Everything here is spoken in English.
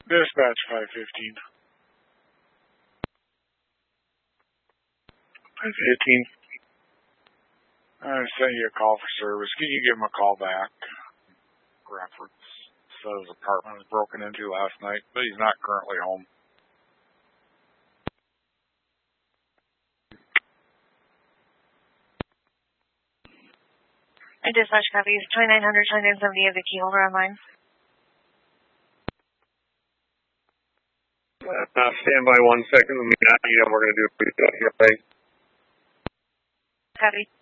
Dispatch 515. 515. I sent you a call for service. Can you give him a call back? Reference. So his apartment was broken into last night, but he's not currently home. I dispatch copies 2900, 2970 of the key holder online. Stand by 1 second. We're going to do a brief here. Copy.